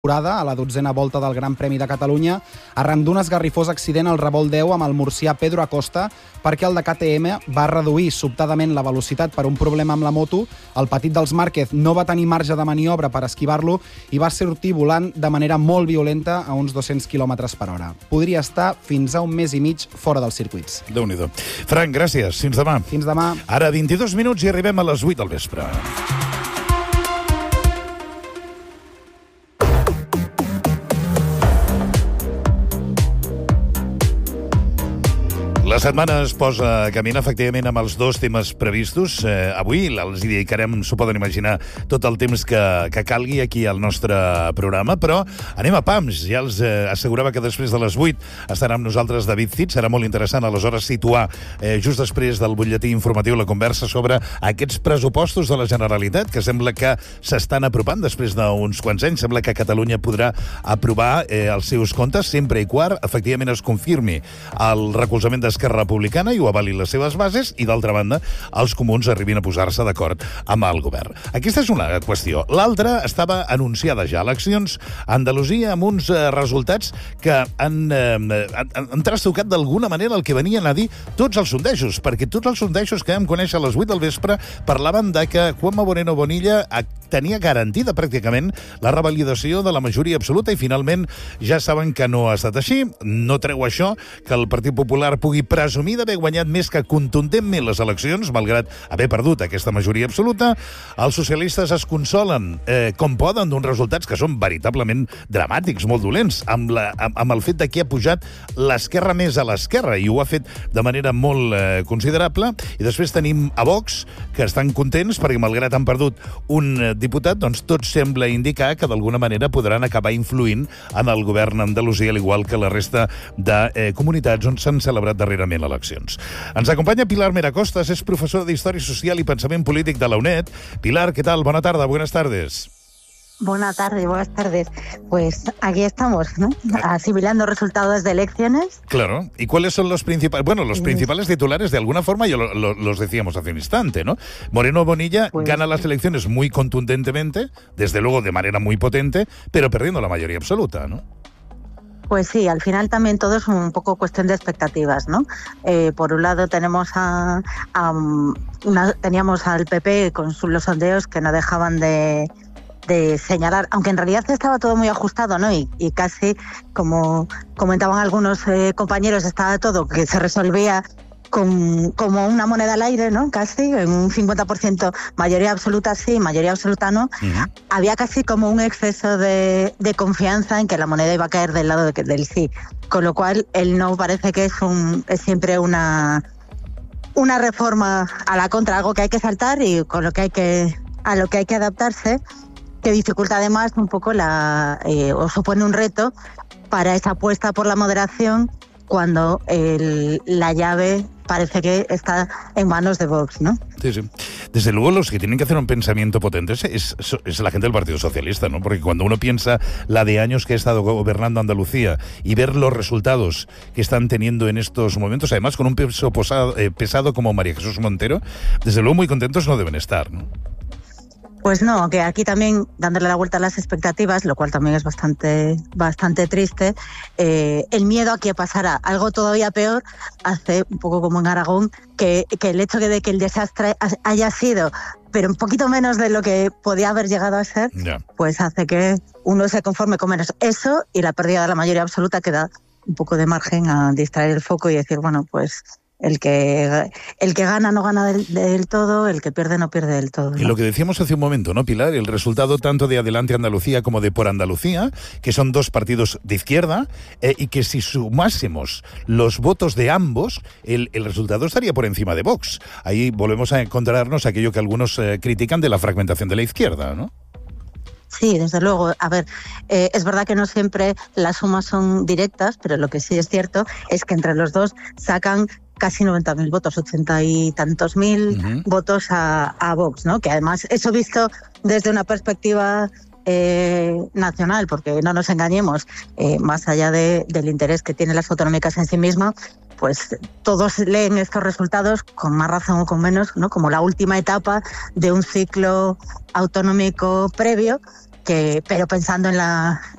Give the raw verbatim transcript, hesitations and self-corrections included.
a la dotzena volta del Gran Premi de Catalunya arran d'un esgarrifós accident al revolt deu amb el murcià Pedro Acosta perquè el de K T M va reduir sobtadament la velocitat per un problema amb la moto, el petit dels Márquez no va tenir marge de maniobra per esquivar-lo i va sortir volant de manera molt violenta a uns dos-cents quilòmetres per hora. Podria estar fins a un mes i mig fora dels circuits. Déu-n'hi-do. Frank, gràcies. Fins demà. Fins demà. Ara vint-i-dos minuts i arribem a les vuit del vespre. La setmana es posa a caminar, efectivament, amb els dos temes previstos. Eh, avui els dedicarem, s'ho poden imaginar, tot el temps que, que calgui aquí al nostre programa, però anem a pams. Ja els eh, assegurava que després de les vuit estarà amb nosaltres David Cid. Serà molt interessant, aleshores, situar eh, just després del butlletí informatiu la conversa sobre aquests pressupostos de la Generalitat, que sembla que s'estan apropant després d'uns quants anys. Sembla que Catalunya podrà aprovar eh, els seus comptes, sempre i quart, efectivament, es confirmi el recolzament d'Esquerra Republicana i ho avali les seves bases i, d'altra banda, els comuns arribin a posar-se d'acord amb el govern. Aquesta és una qüestió. L'altra estava anunciada ja. Eleccions a Andalusia amb uns eh, resultats que han, eh, han, han trastocat d'alguna manera el que venien a dir tots els sondejos, perquè tots els sondejos que vam conèixer a les vuit del vespre parlaven de que Juanma Moreno Bonilla tenia garantida pràcticament la revalidació de la majoria absoluta i finalment ja saben que no ha estat així. No treu això que el Partit Popular pugui presumir d'haver guanyat més que contundentment les eleccions, malgrat haver perdut aquesta majoria absoluta. Els socialistes es consolen eh, com poden d'uns resultats que són veritablement dramàtics, molt dolents, amb, la, amb, amb el fet de que ha pujat l'esquerra més a l'esquerra, i ho ha fet de manera molt eh, considerable. I després tenim a Vox, que estan contents perquè, malgrat han perdut un eh, diputat, doncs tot sembla indicar que d'alguna manera podran acabar influint en el govern d'Andalusia, al igual que la resta de eh, comunitats on s'han celebrat darrerament eleccions. Ens acompanya Pilar Meracostas, és professora d'Història Social i Pensament Polític de la UNED. Pilar, ¿qué tal? Bona tarda, buenas tardes. Buenas tardes, buenas tardes. Pues aquí estamos, ¿no? Asimilando resultados de elecciones. Claro. ¿Y cuáles son los principales? Bueno, los principales titulares, de alguna forma, ya lo, lo, los decíamos hace un instante, ¿no? Moreno Bonilla pues, gana las elecciones muy contundentemente, desde luego de manera muy potente, pero perdiendo la mayoría absoluta, ¿no? Pues sí, al final también todo es un poco cuestión de expectativas, ¿no? Eh, por un lado tenemos a, a una, teníamos al P P con sus, los sondeos que no dejaban de, de señalar, aunque en realidad estaba todo muy ajustado, ¿no? Y, y casi, como comentaban algunos eh, compañeros, estaba todo que se resolvía con, como una moneda al aire, ¿no? Casi, en un cincuenta por ciento mayoría absoluta sí, mayoría absoluta no. Uh-huh. Había casi como un exceso de, de confianza en que la moneda iba a caer del lado de, del sí. Con lo cual, el no parece que es, un, es siempre una, una reforma a la contra, algo que hay que saltar y con lo que hay que, a lo que hay que adaptarse, que dificulta además un poco la, eh, o supone un reto para esa apuesta por la moderación cuando el, la llave parece que está en manos de Vox, ¿no? Sí, sí. Desde luego, los que tienen que hacer un pensamiento potente es, es, es la gente del Partido Socialista, ¿no? Porque cuando uno piensa la de años que ha estado gobernando Andalucía y ver los resultados que están teniendo en estos momentos, además con un peso posado, eh, pesado como María Jesús Montero, desde luego muy contentos no deben estar, ¿no? Pues no, que aquí también dándole la vuelta a las expectativas, lo cual también es bastante bastante triste, eh, el miedo a que pasara algo todavía peor hace, un poco como en Aragón, que, que el hecho de que el desastre haya sido, pero un poquito menos de lo que podía haber llegado a ser, yeah. pues hace que uno se conforme con menos. Eso y la pérdida de la mayoría absoluta que da un poco de margen a distraer el foco y decir, bueno, pues El que, el que gana no gana del, del todo, el que pierde no pierde del todo, ¿no? Y lo que decíamos hace un momento, ¿no, Pilar? El resultado tanto de Adelante Andalucía como de Por Andalucía, que son dos partidos de izquierda, eh, y que si sumásemos los votos de ambos, el, el resultado estaría por encima de Vox. Ahí volvemos a encontrarnos aquello que algunos eh, critican de la fragmentación de la izquierda, ¿no? Sí, desde luego. A ver, eh, es verdad que no siempre las sumas son directas, pero lo que sí es cierto es que entre los dos sacan casi noventa mil votos, ochenta y tantos mil uh-huh. votos a, a Vox, ¿no? Que además, eso visto desde una perspectiva eh, nacional, porque no nos engañemos, eh, más allá de, del interés que tienen las autonómicas en sí mismas, pues todos leen estos resultados con más razón o con menos, ¿no? Como la última etapa de un ciclo autonómico previo, que, pero pensando en la,